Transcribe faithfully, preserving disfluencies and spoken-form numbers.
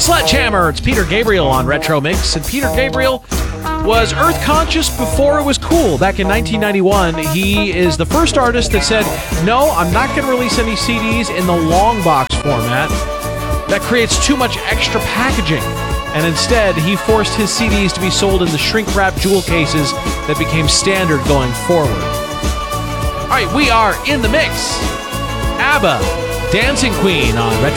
Sledgehammer. It's Peter Gabriel on Retro Mix, and Peter Gabriel was Earth conscious before it was cool. Back in nineteen ninety-one, he is the first artist that said, no, I'm not going to release any C Ds in the long box format. That creates too much extra packaging. And instead, he forced his C Ds to be sold in the shrink-wrapped jewel cases that became standard going forward. All right, we are in the mix. ABBA, Dancing Queen on Retro